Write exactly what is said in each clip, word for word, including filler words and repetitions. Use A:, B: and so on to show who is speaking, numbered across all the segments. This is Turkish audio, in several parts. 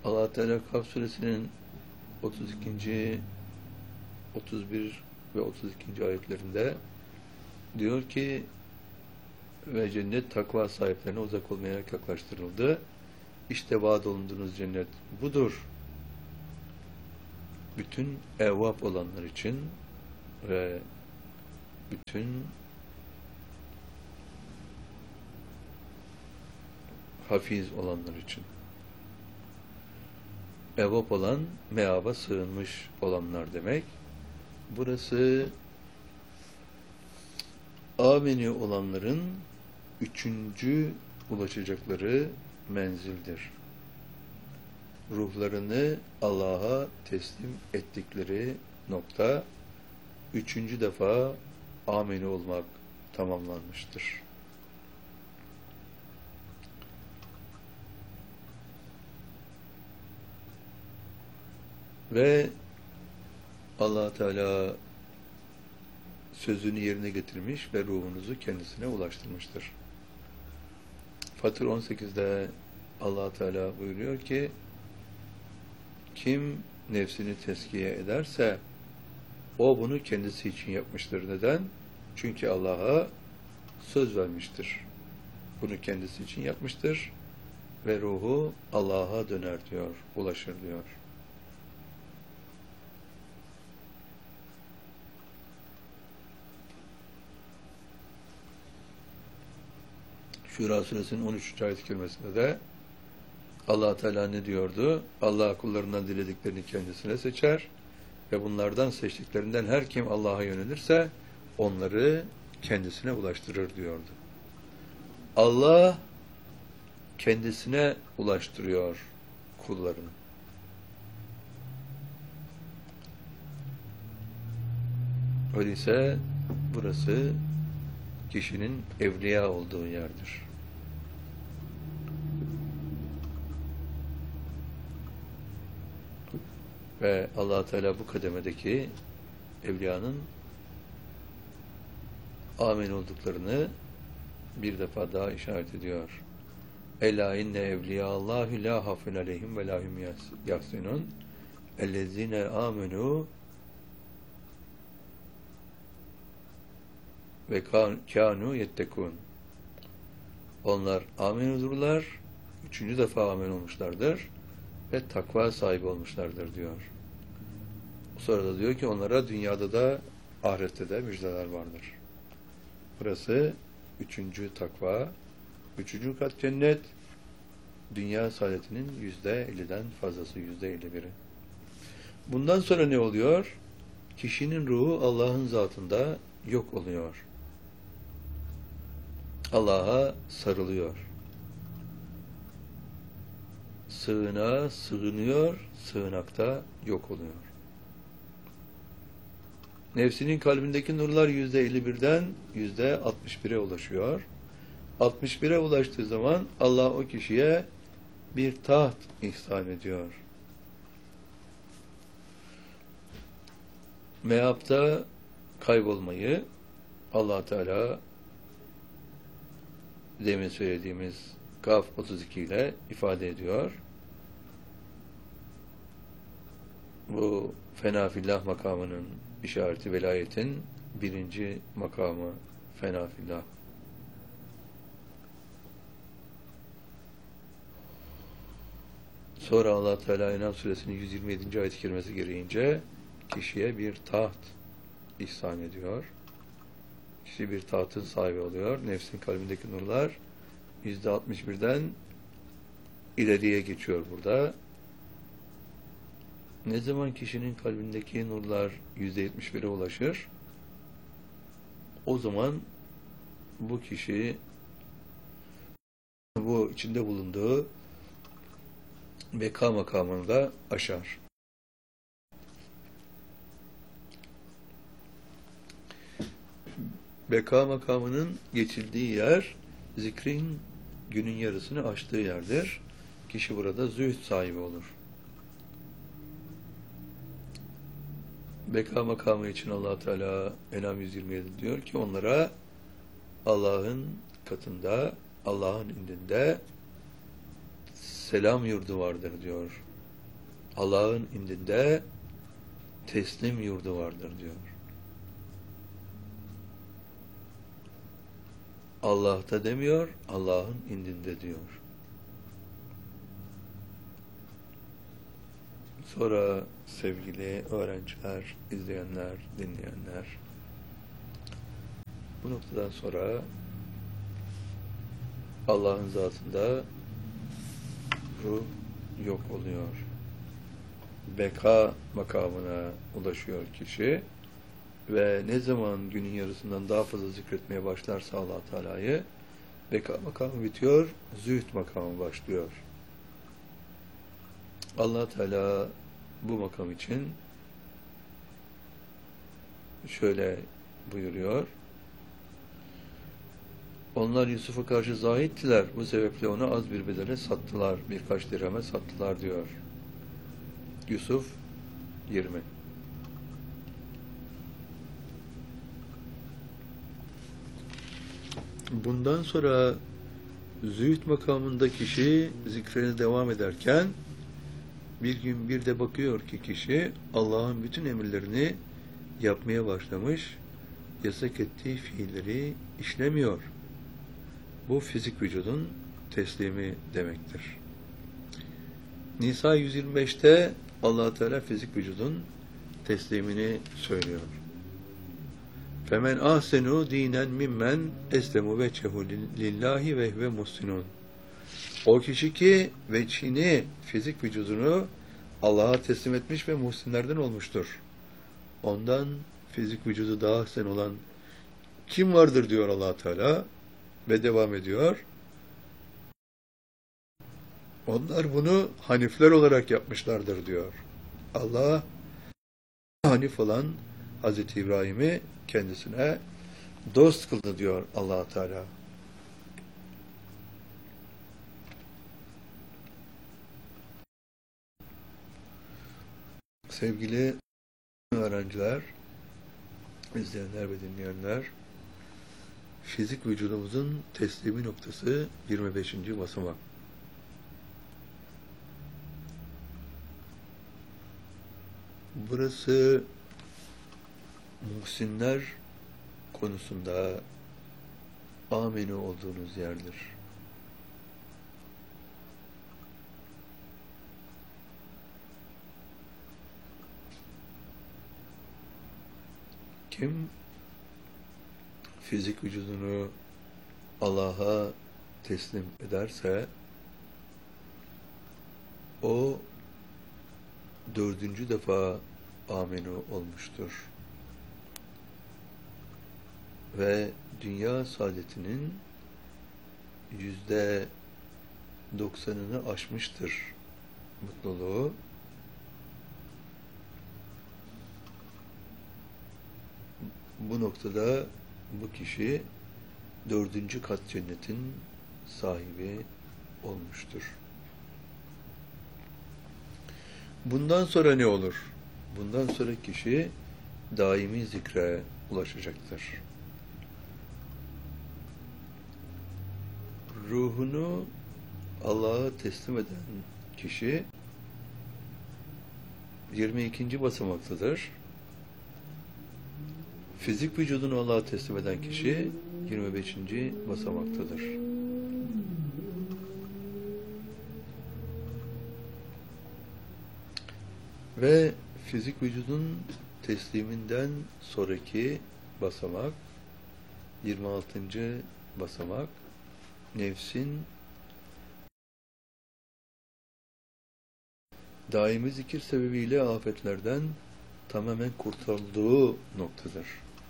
A: Allah Teala Kaf suresinin otuz ikinci, otuz bir ve otuz ikinci ayetlerinde diyor ki ve cennet takva sahiplerine uzak olmayarak yaklaştırıldı. İşte vaat olunduğunuz cennet budur. Bütün evvab olanlar için ve bütün hafiz olanlar için. Evvab olan, meaba sığınmış olanlar demek. Burası ameni olanların üçüncü ulaşacakları menzildir. Ruhlarını Allah'a teslim ettikleri nokta, üçüncü defa ameni olmak tamamlanmıştır. Ve Allah Teala sözünü yerine getirmiş ve ruhunuzu kendisine ulaştırmıştır. Fatır on sekizde Allah Teala buyuruyor ki kim nefsini tezkiye ederse o bunu kendisi için yapmıştır. Neden? Çünkü Allah'a söz vermiştir. Bunu kendisi için yapmıştır ve ruhu Allah'a döner diyor, ulaşır diyor. Şura suresinin on üçüncü ayet-i kerimesinde de Allah Teala ne diyordu? Allah kullarından dilediklerini kendisine seçer ve bunlardan seçtiklerinden her kim Allah'a yönelirse onları kendisine ulaştırır diyordu. Allah kendisine ulaştırıyor kullarını. Öyleyse burası kişinin evliya olduğu yerdir. Ve Allah Teala bu kademedeki evliyanın amin olduklarını bir defa daha işaret ediyor. Ela inne evliyallâhu lâ hafun aleyhim ve lâhum yahsenun ellezîne âmenû ve kânû yettekûn. Onlar amin olurlar, üçüncü defa amin olmuşlardır ve takva sahibi olmuşlardır diyor. Sonra da diyor ki onlara dünyada da ahirette de müjdeler vardır. Burası üçüncü takva, üçüncü kat cennet, dünya saadetinin yüzde elliden fazlası, yüzde elli biri. Bundan sonra ne oluyor? Kişinin ruhu Allah'ın zatında yok oluyor. Allah'a sarılıyor. Sığınağa sığınıyor, sığınakta yok oluyor. Nefsinin kalbindeki nurlar yüzde elli birden yüzde altmış bire ulaşıyor. altmış bire ulaştığı zaman Allah o kişiye bir taht ihsan ediyor. Meapta kaybolmayı Allah Teala demin söylediğimiz Kaf otuz iki ile ifade ediyor. Bu fena fillah makamının işareti velayetin birinci makamı fena fillah. Sonra Allah Teala Enam suresinin yüz yirmi yedinci ayet-i kerimesi gereğince kişiye bir taht ihsan ediyor. Kişi bir tahtın sahibi oluyor. Nefsin kalbindeki nurlar yüzde altmış birden ileriye geçiyor burada. Ne zaman kişinin kalbindeki nurlar yüzde yetmiş bire ulaşır, o zaman bu kişi bu içinde bulunduğu beka makamını da aşar. Beka makamının geçildiği yer, zikrin günün yarısını aştığı yerdir. Kişi burada zühd sahibi olur. Beka makamı için Allah Teala Enam yüz yirmi yedi diyor ki onlara Allah'ın katında, Allah'ın indinde selam yurdu vardır diyor. Allah'ın indinde teslim yurdu vardır diyor. Allah'ta demiyor, Allah'ın indinde diyor. Sonra sevgili öğrenciler, izleyenler, dinleyenler, bu noktadan sonra Allah'ın zatında ruh yok oluyor. Beka makamına ulaşıyor kişi ve ne zaman günün yarısından daha fazla zikretmeye başlarsa Allah Teala'yı, beka makamı bitiyor, zühd makamı başlıyor. Allah Teala bu makam için şöyle buyuruyor: onlar Yusuf'a karşı zahittiler. Bu sebeple onu az bir bedele sattılar. Birkaç dirheme sattılar diyor. Yusuf yirmi. Bundan sonra zühd makamında kişi zikrine devam ederken bir gün bir de bakıyor ki kişi Allah'ın bütün emirlerini yapmaya başlamış, yasak ettiği fiilleri işlemiyor. Bu fizik vücudun teslimi demektir. Nisa yüz yirmi beşte Allah Teala fizik vücudun teslimini söylüyor. Femen ahsenu dinen mimmen eslemu veçhehu lillahi ve huve muhsinun. O kişi ki veçhini, fizik vücudunu Allah'a teslim etmiş ve muhsinlerden olmuştur. Ondan fizik vücudu daha ahsen olan kim vardır diyor Allah Teala ve devam ediyor. Onlar bunu hanifler olarak yapmışlardır diyor. Allah hanif olan Hazreti İbrahim'i kendisine dost kıldı diyor Allah Teala. Sevgili öğrenciler, izleyenler ve dinleyenler, fizik vücudumuzun teslimi noktası yirmi beşinci basamak. Burası muhsinler konusunda aminu olduğunuz yerdir. Kim fizik vücudunu Allah'a teslim ederse o dördüncü defa aminu olmuştur. Ve dünya saadetinin yüzde doksanını aşmıştır mutluluğu. Bu noktada bu kişi dördüncü kat cennetin sahibi olmuştur. Bundan sonra ne olur? Bundan sonra kişi daimi zikre ulaşacaktır. Ruhunu Allah'a teslim eden kişi yirmi ikinci basamaktadır. Fizik vücudunu Allah'a teslim eden kişi yirmi beşinci basamaktadır. Ve fizik vücudun tesliminden sonraki basamak yirmi altıncı basamak, nefsin daimi zikir sebebiyle afetlerden tamamen kurtulduğu noktadır.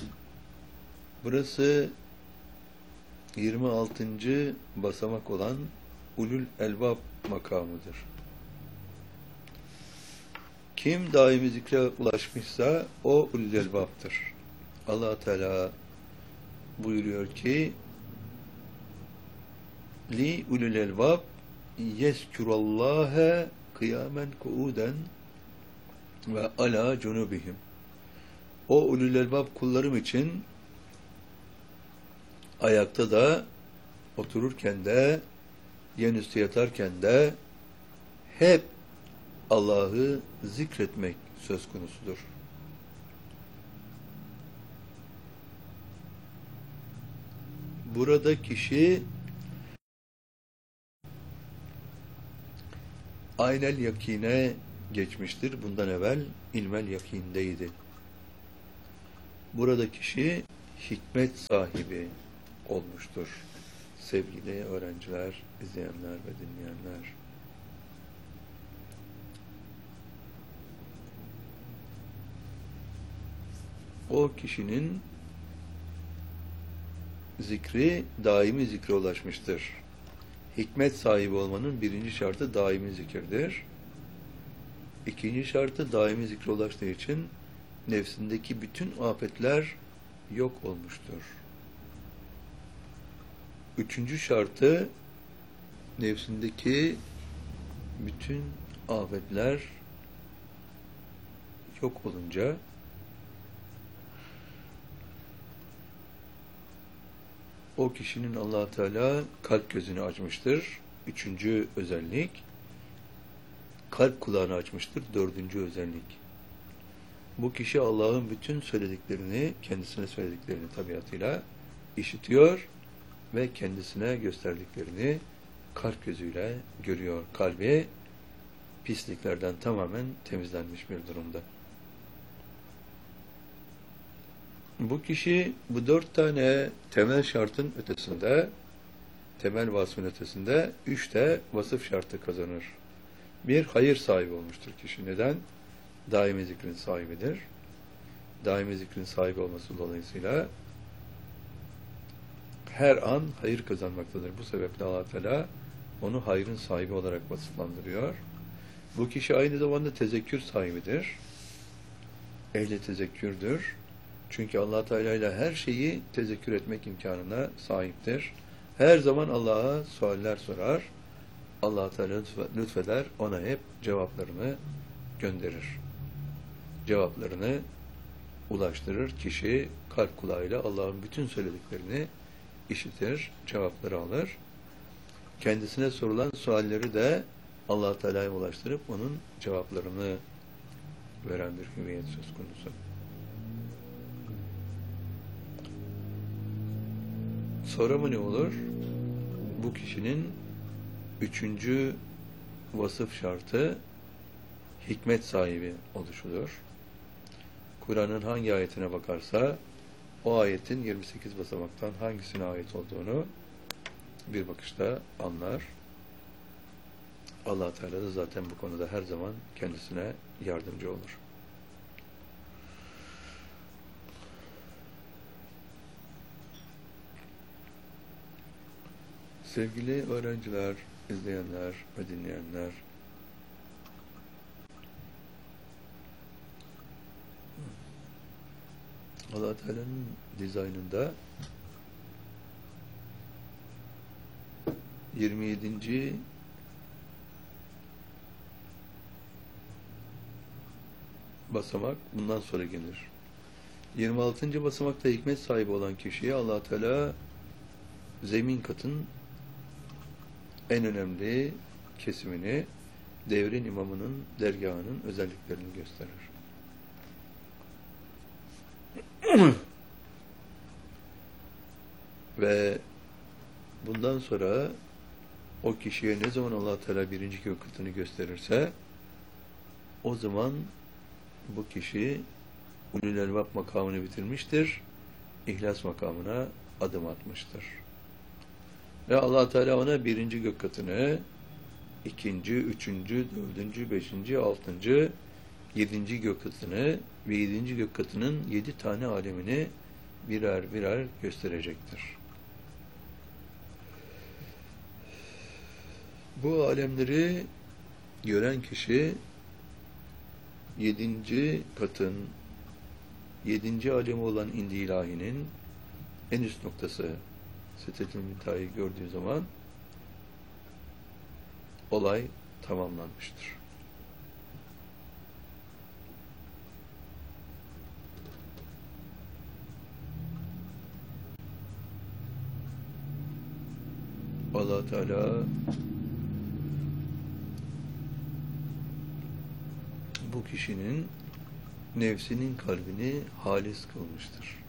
A: Burası yirmi altıncı basamak olan ulul elbab makamıdır. Kim daimi zikre ulaşmışsa o ulul elbaptır. Allah Teala buyuruyor ki li ulul elbab yezkurallâhe kıyamen kuuden ve ala cunubihim. O ulul elbab kullarım için ayakta da, otururken de, yenüstü yatarken de hep Allah'ı zikretmek söz konusudur. Burada kişi aynel yakine geçmiştir. Bundan evvel ilmel yakindeydi. Burada kişi hikmet sahibi olmuştur. Sevgili öğrenciler, izleyenler ve dinleyenler. O kişinin zikri daimi zikre ulaşmıştır. Hikmet sahibi olmanın birinci şartı daimi zikirdir. İkinci şartı daimi zikre ulaştığı için nefsindeki bütün afetler yok olmuştur. Üçüncü şartı nefsindeki bütün afetler yok olunca o kişinin Allah Teala kalp gözünü açmıştır. Üçüncü özellik. Kalp kulağını açmıştır. Dördüncü özellik. Bu kişi Allah'ın bütün söylediklerini, kendisine söylediklerini tabiatıyla işitiyor ve kendisine gösterdiklerini kalp gözüyle görüyor. Kalbi pisliklerden tamamen temizlenmiş bir durumda. Bu kişi bu dört tane temel şartın ötesinde, temel vasfın ötesinde üç de vasıf şartı kazanır. Bir, hayır sahibi olmuştur kişi. Neden? Daimi zikrin sahibidir. Daimi zikrin sahibi olması dolayısıyla her an hayır kazanmaktadır. Bu sebeple Allah Teala onu hayrın sahibi olarak vasıflandırıyor. Bu kişi aynı zamanda tezekkür sahibidir. Ehli tezekkürdür. Çünkü Allah Teala ile her şeyi tezekkür etmek imkanına sahiptir. Her zaman Allah'a sualler sorar. Allah Teala lütfeder, ona hep cevaplarını gönderir. Cevaplarını ulaştırır. Kişi kalp kulağıyla Allah'ın bütün söylediklerini işitir, cevapları alır. Kendisine sorulan sualleri de Allah Teala'ya ulaştırıp onun cevaplarını veren bir hüviyet söz konusu. Sonra mı ne olur? Bu kişinin üçüncü vasıf şartı hikmet sahibi oluşudur. Kur'an'ın hangi ayetine bakarsa o ayetin yirmi sekiz basamaktan hangisine ait olduğunu bir bakışta anlar. Allah Teala da zaten bu konuda her zaman kendisine yardımcı olur. Sevgili öğrenciler, izleyenler ve dinleyenler, Allah Teala'nın dizaynında yirmi yedinci basamak bundan sonra gelir. yirmi altıncı basamakta hikmet sahibi olan kişiye Allah Teala zemin katın en önemli kesimini, devrin imamının dergahının özelliklerini gösterir. Ve bundan sonra o kişiye ne zaman Allah Teala birinci gök katını gösterirse o zaman bu kişi ulul elbab makamını bitirmiştir. İhlas makamına adım atmıştır. Ve Allah Teala ona birinci gök katını, ikinci, üçüncü, dördüncü, beşinci, altıncı, yedinci gök katını ve yedinci gök katının yedi tane alemini birer birer gösterecektir. Bu alemleri gören kişi yedinci katın yedinci alemi olan indi ilahinin en üst noktası Sidretül Münteha'yı gördüğü zaman olay tamamlanmıştır. Allah Teala bu kişinin nefsinin kalbini halis kılmıştır.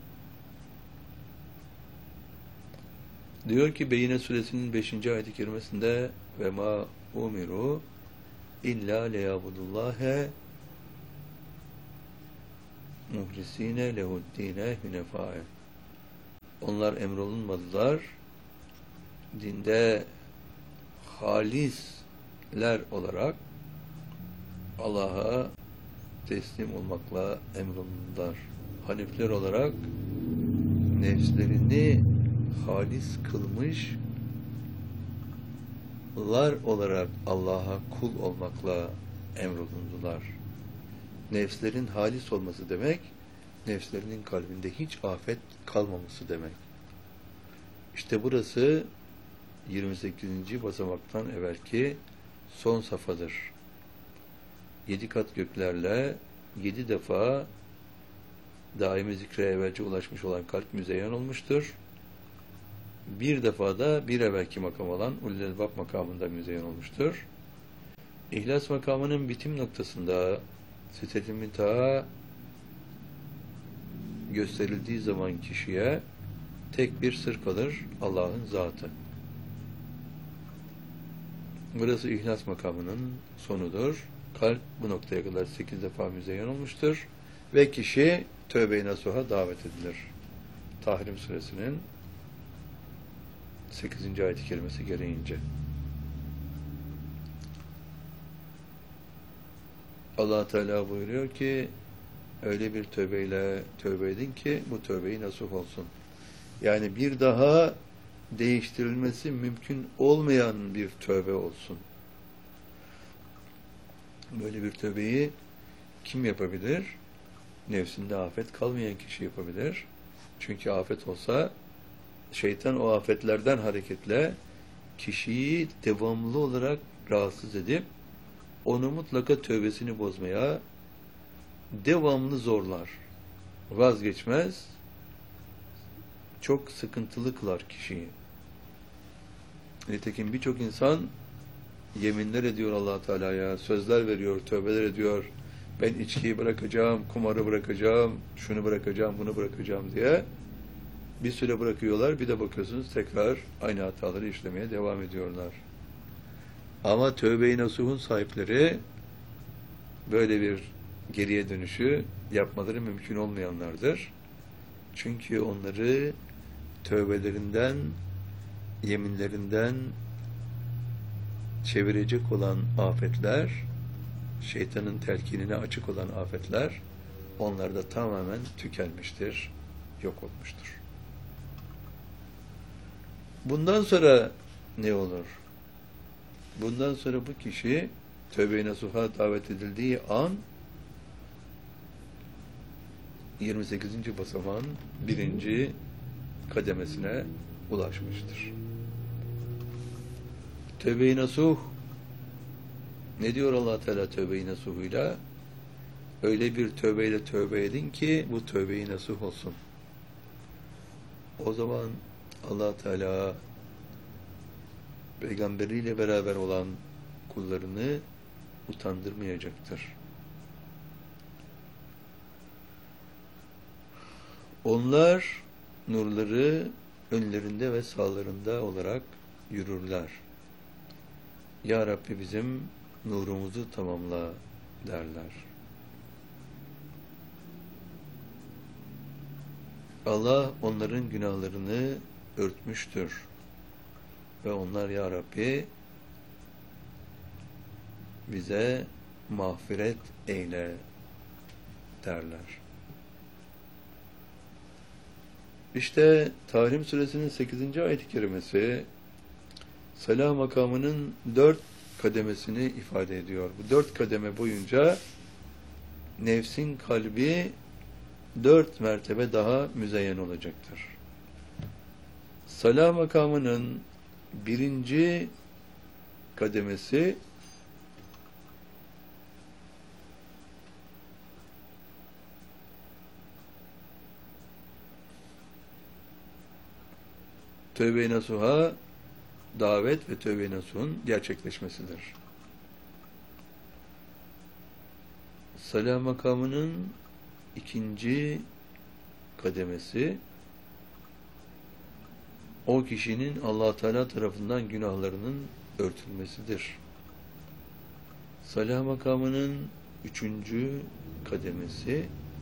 A: Diyor ki Beyine suresinin beşinci ayet-i kerimesinde ve ma umiru illa liyabudullâhe muhlisine lehuddine hünefae. Onlar emrolunmadılar, dinde halisler olarak Allah'a teslim olmakla emrolundular. Hanifler olarak nefslerini halis kılmışlar olarak Allah'a kul olmakla emrolundular. Nefslerin halis olması demek, nefslerinin kalbinde hiç afet kalmaması demek. İşte burası yirmi sekizinci basamaktan evvelki son safhadır. Yedi kat göklerle yedi defa daimi zikre evvelce ulaşmış olan kalp müzeyyen olmuştur. Bir defa da bir evvelki makam olan Ulul Elbab makamında müzeyyen olmuştur. İhlas makamının bitim noktasında Sidret-i Münteha gösterildiği zaman kişiye tek bir sır kalır, Allah'ın zatı. Burası İhlas makamının sonudur. Kalp bu noktaya kadar sekiz defa müzeyyen olmuştur ve kişi tövbe-i nasuha davet edilir. Tahrim suresinin sekizinci ayet-i kerimesi gereğince. Allah Teala buyuruyor ki öyle bir tövbeyle tövbe edin ki bu tövbeyi nasuh olsun. Yani bir daha değiştirilmesi mümkün olmayan bir tövbe olsun. Böyle bir tövbeyi kim yapabilir? Nefsinde afet kalmayan kişi yapabilir. Çünkü afet olsa şeytan o afetlerden hareketle kişiyi devamlı olarak rahatsız edip onu mutlaka tövbesini bozmaya devamlı zorlar. Vazgeçmez. Çok sıkıntılı kılar kişiyi. Nitekim birçok insan yeminler ediyor Allah Teala'ya, sözler veriyor, tövbeler ediyor. Ben içkiyi bırakacağım, kumarı bırakacağım, şunu bırakacağım, bunu bırakacağım diye. Bir süre bırakıyorlar, bir de bakıyorsunuz tekrar aynı hataları işlemeye devam ediyorlar. Ama tövbe-i nasuhun sahipleri böyle bir geriye dönüşü yapmaları mümkün olmayanlardır. Çünkü onları tövbelerinden, yeminlerinden çevirecek olan afetler, şeytanın telkinine açık olan afetler onlarda tamamen tükenmiştir, yok olmuştur. Bundan sonra ne olur? Bundan sonra bu kişi tövbe-i nasuha davet edildiği an yirmi sekizinci basamağın birinci kademesine ulaşmıştır. Tövbe-i nasuh ne diyor Allah Teala tövbe-i nasuhuyla? Öyle bir tövbeyle tövbe edin ki bu tövbe-i nasuh olsun. O zaman Allah Teala peygamberiyle beraber olan kullarını utandırmayacaktır. Onlar nurları önlerinde ve sağlarında olarak yürürler. Ya Rabbi bizim nurumuzu tamamla derler. Allah onların günahlarını örtmüştür. Ve onlar Ya Rabbi bize mağfiret eyle derler. İşte Tahrim suresinin sekizinci ayet-i kerimesi Salah makamının dört kademesini ifade ediyor. Bu dört kademe boyunca nefsin kalbi dört mertebe daha müzeyyen olacaktır. Salah makamının birinci kademesi tövbe-i nasuha davet ve tövbe-i nasuhun gerçekleşmesidir. Salah makamının ikinci kademesi o kişinin Allah Teala tarafından günahlarının örtülmesidir. Salah makamının üçüncü kademesi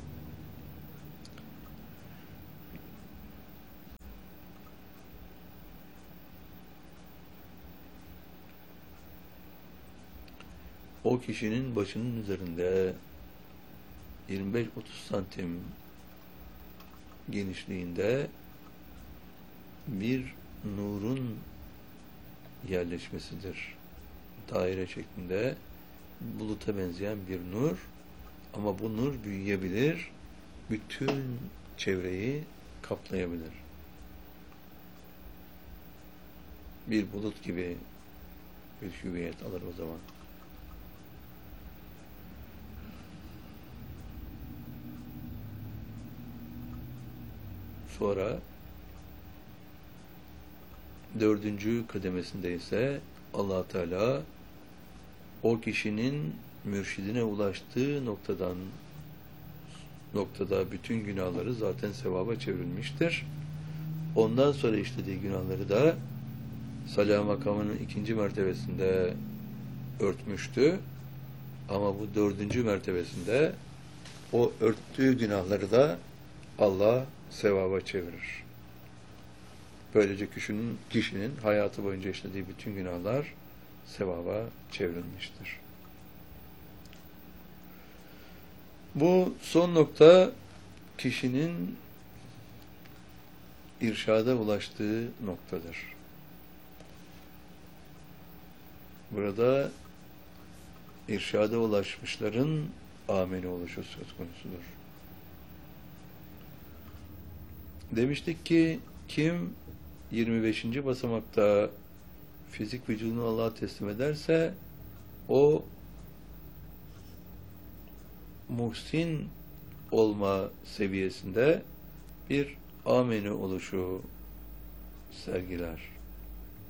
A: o kişinin başının üzerinde yirmi beş otuz santim genişliğinde bir nurun yerleşmesidir. Daire şeklinde buluta benzeyen bir nur, ama bu nur büyüyebilir, bütün çevreyi kaplayabilir. Bir bulut gibi bir hüviyet alır o zaman. Sonra dördüncü kademesinde ise Allah Teala o kişinin mürşidine ulaştığı noktadan noktada bütün günahları zaten sevaba çevrilmiştir. Ondan sonra işlediği günahları da Salah makamının ikinci mertebesinde örtmüştü. Ama bu dördüncü mertebesinde o örttüğü günahları da Allah sevaba çevirir. Böylece kişinin, kişinin hayatı boyunca işlediği bütün günahlar sevaba çevrilmiştir. Bu son nokta kişinin irşada ulaştığı noktadır. Burada irşada ulaşmışların ameni oluşu söz konusudur. Demiştik ki kim yirmi beşinci basamakta fizik vücudunu Allah'a teslim ederse o muhsin olma seviyesinde bir ameni oluşu sergiler.